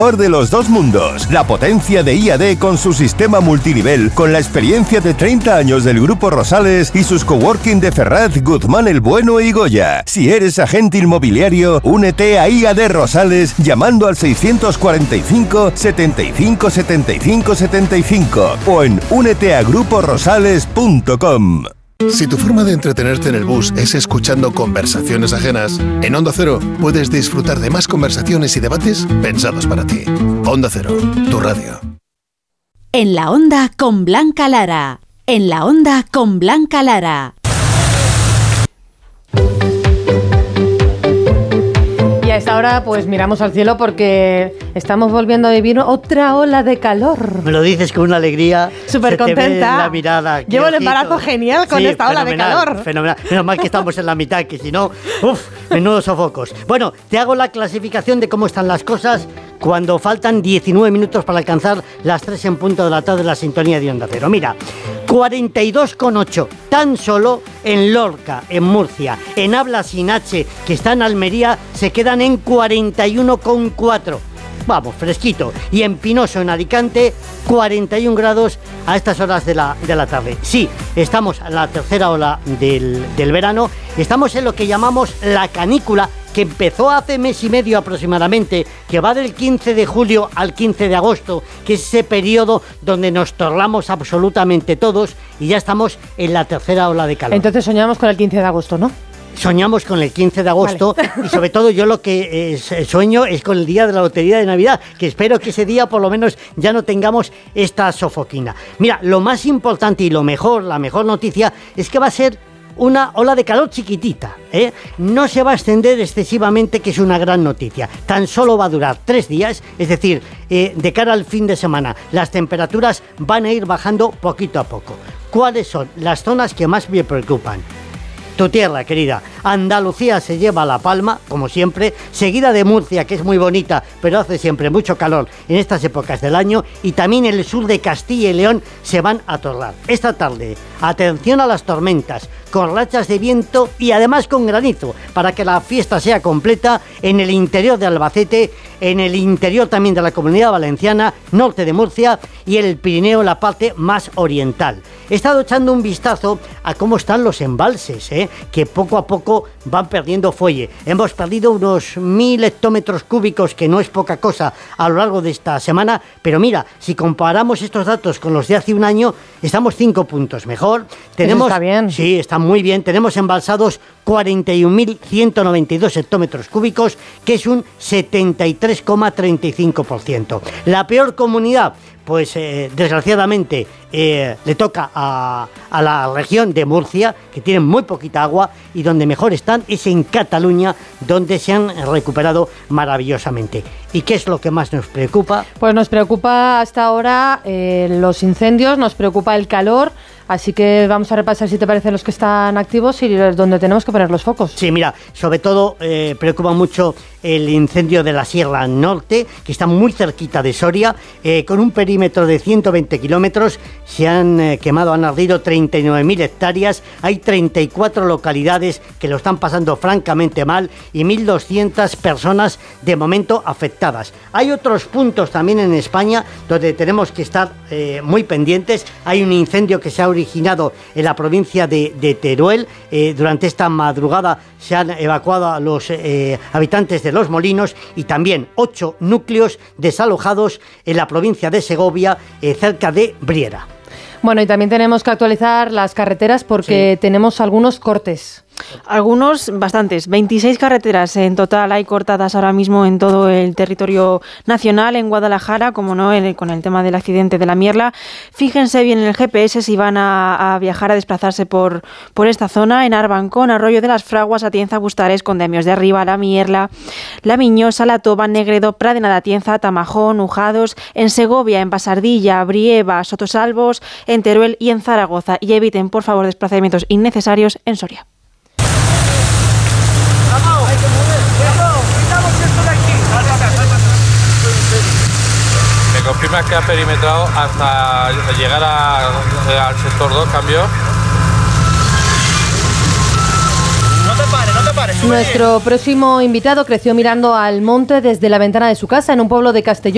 de los dos mundos. La potencia de IAD con su sistema multinivel, con la experiencia de 30 años del Grupo Rosales y sus coworking de Ferraz, Guzmán el Bueno y Goya. Si eres agente inmobiliario, únete a IAD Rosales llamando al 645 75 75 75 o en úneteagruporosales.com. Si tu forma de entretenerte en el bus es escuchando conversaciones ajenas, en Onda Cero puedes disfrutar de más conversaciones y debates pensados para ti. Onda Cero, tu radio. En la Onda con Blanca Lara. En la Onda con Blanca Lara. Y a esta hora pues miramos al cielo porque estamos volviendo a vivir otra ola de calor. Me lo dices con una alegría. Súper contenta. La mirada. Llevo el embarazo genial con esta ola de calor. Fenomenal. Menos mal que estamos en la mitad, que si no, menudos sofocos. Bueno, te hago la clasificación de cómo están las cosas cuando faltan 19 minutos para alcanzar las 3 en punto de la tarde de la sintonía de Onda Cero. Mira, 42,8 tan solo en Lorca, en Murcia. En Habla Sin H, que está en Almería, se quedan en 41,4. Vamos, fresquito. Y en Pinoso, en Alicante, 41 grados a estas horas de la tarde. Sí, estamos en la tercera ola del verano. Estamos en lo que llamamos la canícula, que empezó hace mes y medio aproximadamente, que va del 15 de julio al 15 de agosto, que es ese periodo donde nos torlamos absolutamente todos, y ya estamos en la tercera ola de calor. Entonces soñamos con el 15 de agosto, ¿no? Soñamos con el 15 de agosto, vale. Y sobre todo yo lo que sueño es con el día de la lotería de Navidad, que espero que ese día por lo menos ya no tengamos esta sofoquina. Mira, lo más importante y la mejor noticia es que va a ser una ola de calor chiquitita, ¿eh? No se va a extender excesivamente, que es una gran noticia. Tan solo va a durar 3 días, es decir, de cara al fin de semana, las temperaturas van a ir bajando poquito a poco. ¿Cuáles son las zonas que más me preocupan? Tu tierra, querida. Andalucía se lleva la palma, como siempre, seguida de Murcia, que es muy bonita, pero hace siempre mucho calor en estas épocas del año, y también el sur de Castilla y León se van a torlar. Esta tarde, atención a las tormentas, con rachas de viento y además con granizo, para que la fiesta sea completa en el interior de Albacete, en el interior también de la Comunidad Valenciana, norte de Murcia y el Pirineo, la parte más oriental. He estado echando un vistazo a cómo están los embalses, que poco a poco van perdiendo fuelle. Hemos perdido unos 1.000 hectómetros cúbicos, que no es poca cosa a lo largo de esta semana, pero mira, si comparamos estos datos con los de hace un año, estamos 5 puntos mejor. Eso está bien. Sí, está muy bien. Tenemos embalsados 41.192 hectómetros cúbicos, que es un 73,35%. La peor comunidad, pues desgraciadamente le toca a la región de Murcia, que tiene muy poquita agua, y donde mejor están es en Cataluña, donde se han recuperado maravillosamente. ¿Y qué es lo que más nos preocupa? Pues nos preocupa hasta ahora los incendios, nos preocupa el calor, así que vamos a repasar, si te parece, los que están activos y donde tenemos que poner los focos. Sí, mira, sobre todo preocupa mucho el incendio de la Sierra Norte, que está muy cerquita de Soria, con un perímetro de 120 kilómetros. Se han quemado, han ardido 39.000 hectáreas, hay 34 localidades que lo están pasando francamente mal y 1.200 personas de momento afectadas. Hay otros puntos también en España donde tenemos que estar muy pendientes. Hay un incendio que se ha originado en la provincia de Teruel. Durante esta madrugada se han evacuado a los habitantes de Los Molinos, y también 8 núcleos desalojados en la provincia de Segovia, cerca de Briera. Bueno, y también tenemos que actualizar las carreteras porque tenemos algunos cortes. Algunos, bastantes, 26 carreteras en total hay cortadas ahora mismo en todo el territorio nacional. En Guadalajara, como no, con el tema del accidente de la Mierla. Fíjense bien en el GPS si van a viajar, a desplazarse por esta zona. En Arbancón, Arroyo de las Fraguas, Atienza, Bustares, Condemios de Arriba, La Mierla, La Miñosa, La Toba, Negredo, Pradena de Atienza, Tamajón, Ujados. En Segovia, en Basardilla, Brieva, Sotosalvos, en Teruel y en Zaragoza. Y eviten, por favor, desplazamientos innecesarios en Soria. Me confirmas que ha perimetrado hasta llegar al sector 2, cambio. No te pares. Nuestro próximo invitado creció mirando al monte desde la ventana de su casa en un pueblo de Castellón.